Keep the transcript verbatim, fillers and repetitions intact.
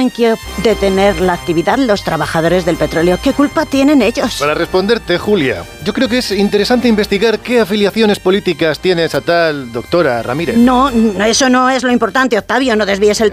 tienen que detener la actividad los trabajadores del petróleo? ¿Qué culpa tienen ellos? Para responderte, Julia, yo creo que es interesante investigar qué afiliaciones políticas tiene esa tal doctora Ramírez. No, eso no es lo importante, Octavio, no desvíes el